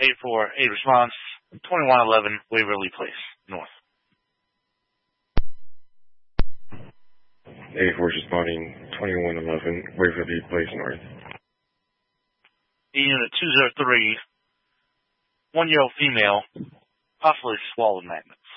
for a response. 2111 Waverly Place, North. 84 responding. 2111 Waverly Place, North. Unit 203, 1-year-old female, possibly swallowed magnets.